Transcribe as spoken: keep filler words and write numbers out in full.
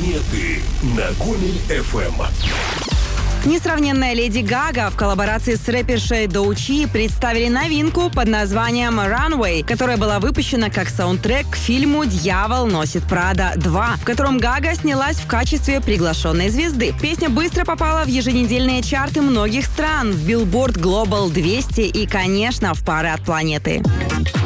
Планеты на Гомель эф эм. Несравненная Леди Гага в коллаборации с рэпершей Доучи представили новинку под названием «Runway», которая была выпущена как саундтрек к фильму «Дьявол носит Прада два», в котором Гага снялась в качестве приглашенной звезды. Песня быстро попала в еженедельные чарты многих стран, в Billboard Global двести и, конечно, в пары от планеты.